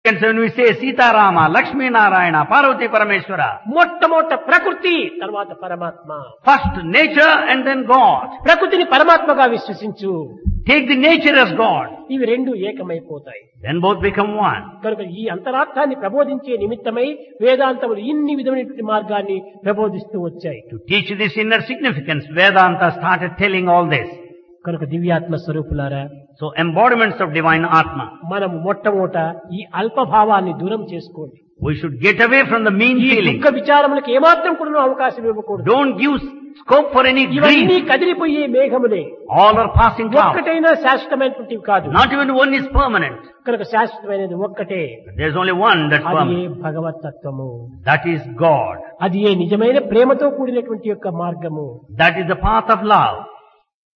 And so when we say Sita Rama, Lakshmi Narayana, Parvati Parameshwara, మొట్టమొదట ప్రకృతి తర్వాత పరమాత్మ. first nature and then God. ప్రకృతిని పరమాత్మగా విశ్వసించు. Take the nature as God. ఇవి రెండు ఏకమైపోతాయి. Then both become one. కనుక ఈ అంతరార్థాన్ని ప్రబోధించే నిమిత్తమై వేదాంతములు ఇన్ని విధమైనటువంటి మార్గాన్ని ప్రబోధిస్తూ వచ్చాయి. To teach this inner significance, Vedanta started telling all this. కనుక దివ్యాత్మ స్వరూపులారా, So embodiments of divine Atma. మనం మొట్టమొదట ఈ అల్పభావాన్ని దూరం చేసుకోండి. We should get away from the mean ఈ feeling. దుఃఖ విచారములకు ఏమాత్రం కూడా అవకాశం ఇవ్వకూడదు. Don't give scope for any ఇవన్నీ grief. కదిలిపోయే మేఘములే, All are passing clouds. ఒక్కటైనా శాశ్వతమైనటువంటివి కాదు. Not even one is permanent. కనుక శాశ్వతమైనది ఒక్కటే, There's only one that's అది ఏ permanent. భగవతత్వము, That is God. అది ఏ నిజమైన ప్రేమతో కూడినటువంటి యొక్క మార్గము. That is the path of love.